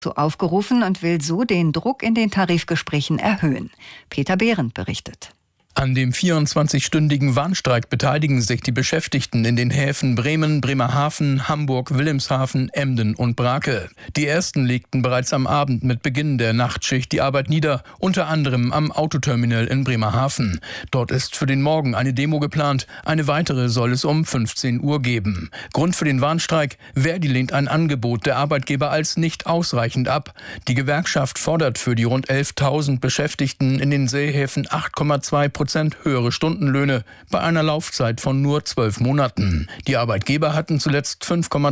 aufgerufen und will so den Druck in den Tarifgesprächen erhöhen. Peter Behrendt berichtet. An dem 24-stündigen Warnstreik beteiligen sich die Beschäftigten in den Häfen Bremen, Bremerhaven, Hamburg, Wilhelmshaven, Emden und Brake. Die ersten legten bereits am Abend mit Beginn der Nachtschicht die Arbeit nieder, unter anderem am Autoterminal in Bremerhaven. Dort ist für den Morgen eine Demo geplant, eine weitere soll es um 15 Uhr geben. Grund für den Warnstreik: Verdi lehnt ein Angebot der Arbeitgeber als nicht ausreichend ab. Die Gewerkschaft fordert für die rund 11.000 Beschäftigten in den Seehäfen 8,2% höhere Stundenlöhne bei einer Laufzeit von nur 12 Monaten. Die Arbeitgeber hatten zuletzt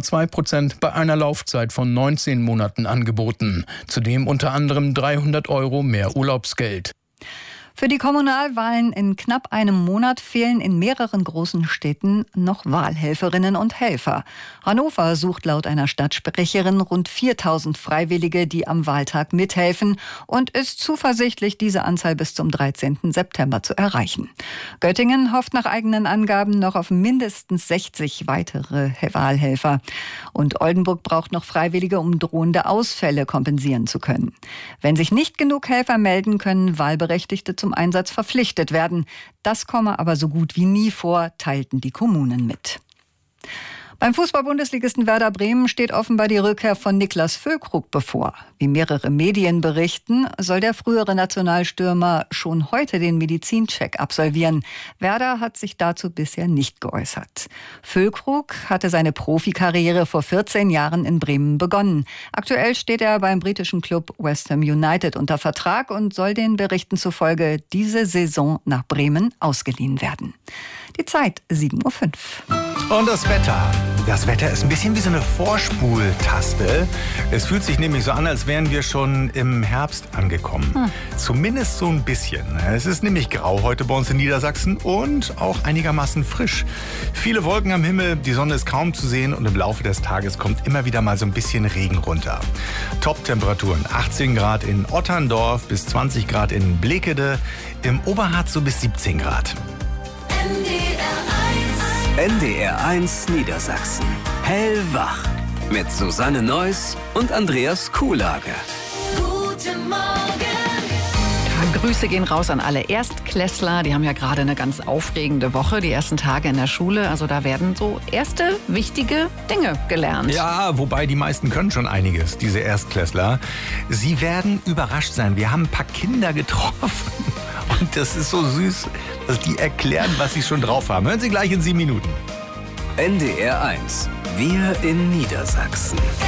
5,2% bei einer Laufzeit von 19 Monaten angeboten. Zudem unter anderem 300 € mehr Urlaubsgeld. Für die Kommunalwahlen in knapp einem Monat fehlen in mehreren großen Städten noch Wahlhelferinnen und Helfer. Hannover sucht laut einer Stadtsprecherin rund 4.000 Freiwillige, die am Wahltag mithelfen, und ist zuversichtlich, diese Anzahl bis zum 13. September zu erreichen. Göttingen hofft nach eigenen Angaben noch auf mindestens 60 weitere Wahlhelfer. Und Oldenburg braucht noch Freiwillige, um drohende Ausfälle kompensieren zu können. Wenn sich nicht genug Helfer melden, können Wahlberechtigte zum Einsatz verpflichtet werden. Das komme aber so gut wie nie vor, teilten die Kommunen mit. Beim Fußball-Bundesligisten Werder Bremen steht offenbar die Rückkehr von Niklas Füllkrug bevor. Wie mehrere Medien berichten, soll der frühere Nationalstürmer schon heute den Medizincheck absolvieren. Werder hat sich dazu bisher nicht geäußert. Füllkrug hatte seine Profikarriere vor 14 Jahren in Bremen begonnen. Aktuell steht er beim britischen Club West Ham United unter Vertrag und soll den Berichten zufolge diese Saison nach Bremen ausgeliehen werden. Die Zeit 7:05 Uhr. Und das Wetter. Das Wetter ist ein bisschen wie so eine Vorspultaste. Es fühlt sich nämlich so an, als wären wir schon im Herbst angekommen. Zumindest so ein bisschen. Es ist nämlich grau heute bei uns in Niedersachsen und auch einigermaßen frisch. Viele Wolken am Himmel, die Sonne ist kaum zu sehen und im Laufe des Tages kommt immer wieder mal so ein bisschen Regen runter. Top-Temperaturen: 18 Grad in Otterndorf bis 20 Grad in Blekede, im Oberharz so bis 17 Grad. NDR 1 Niedersachsen. Hellwach. Mit Susanne Neuss und Andreas Kuhlage. Guten Morgen. Ja, Grüße gehen raus an alle Erstklässler. Die haben ja gerade eine ganz aufregende Woche, die ersten Tage in der Schule. Also da werden so erste wichtige Dinge gelernt. Ja, wobei die meisten können schon einiges, diese Erstklässler. Sie werden überrascht sein. Wir haben ein paar Kinder getroffen. Und das ist so süß, dass die erklären, was sie schon drauf haben. Hören Sie gleich in 7 Minuten. NDR 1. Wir in Niedersachsen.